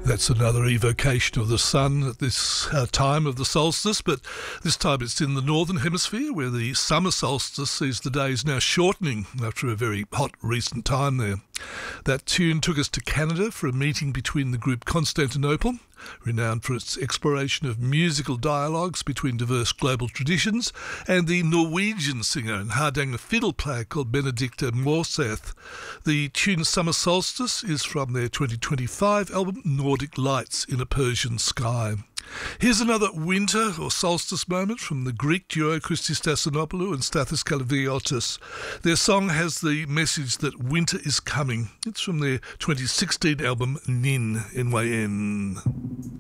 That's another evocation of the sun at this time of the solstice, but this time it's in the northern hemisphere where the summer solstice sees the days now shortening after a very hot recent time there. That tune took us to Canada for a meeting between the group Constantinople, renowned for its exploration of musical dialogues between diverse global traditions, and the Norwegian singer and Hardanger fiddle player called Benedicte Morseth. The tune Summer Solstice is from their 2025 album Nordic Lights in a Persian Sky. Here's another winter or solstice moment from the Greek duo Christos Stassinopoulou and Stathis Kalliviotis. Their song has the message that winter is coming. It's from their 2016 album Nin, N-Y-N.